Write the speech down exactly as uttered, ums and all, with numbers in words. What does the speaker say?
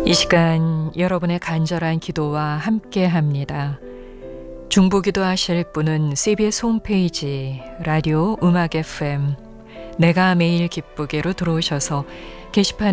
이 시간 여러분의 간절한 기도와 함께합니다. 중보기도 하실 분은 씨비에스 홈페이지 라디오 음악 에프엠 내가 매일 기쁘게로 들어오셔서 게시판